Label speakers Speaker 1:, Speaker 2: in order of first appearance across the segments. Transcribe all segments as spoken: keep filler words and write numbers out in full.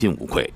Speaker 1: 心无愧。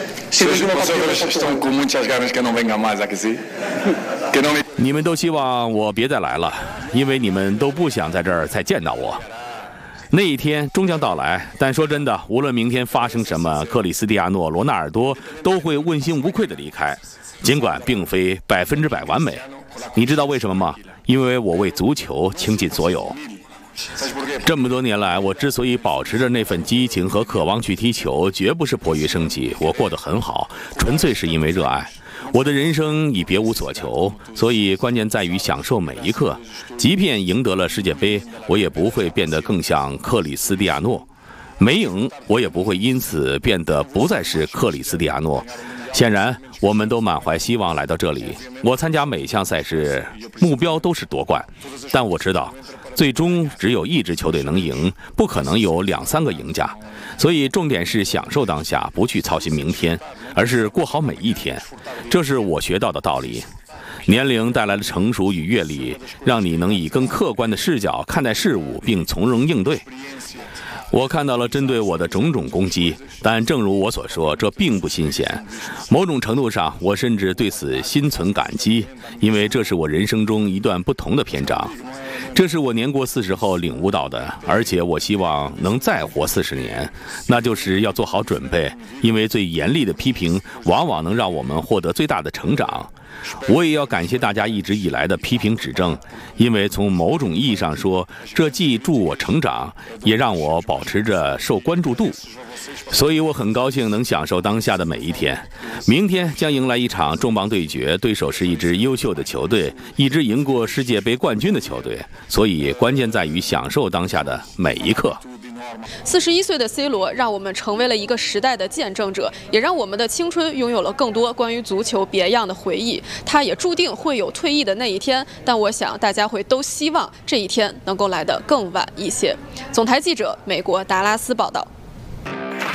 Speaker 1: 你们都希望我别再来了，因为你们都不想在这儿再见到我。那一天终将到来，但说真的，无论明天发生什么，克里斯蒂亚诺·罗纳尔多都会问心无愧地离开，尽管并非百分之百完美。你知道为什么吗？因为我为足球倾尽所有。这么多年来，我之所以保持着那份激情和渴望去踢球，绝不是迫于生计，我过得很好，纯粹是因为热爱。我的人生已别无所求，所以关键在于享受每一刻。即便赢得了世界杯，我也不会变得更像克里斯蒂亚诺；没赢，我也不会因此变得不再是克里斯蒂亚诺。显然，我们都满怀希望来到这里。我参加每项赛事，目标都是夺冠，但我知道，最终只有一支球队能赢，不可能有两三个赢家。所以，重点是享受当下，不去操心明天，而是过好每一天。这是我学到的道理。年龄带来的成熟与阅历，让你能以更客观的视角看待事物，并从容应对。我看到了针对我的种种攻击，但正如我所说，这并不新鲜。某种程度上，我甚至对此心存感激，因为这是我人生中一段不同的篇章。这是我年过四十后领悟到的，而且我希望能再活四十年，那就是要做好准备，因为最严厉的批评往往能让我们获得最大的成长。我也要感谢大家一直以来的批评指正，因为从某种意义上说，这既助我成长，也让我保持着受关注度。所以我很高兴能享受当下的每一天。明天将迎来一场重磅对决，对手是一支优秀的球队，一支赢过世界杯冠军的球队。所以关键在于享受当下的每一刻。
Speaker 2: 四十一岁的 C 罗让我们成为了一个时代的见证者，也让我们的青春拥有了更多关于足球别样的回忆。他也注定会有退役的那一天，但我想大家会都希望这一天能够来得更晚一些。总台记者，美国达拉斯报道。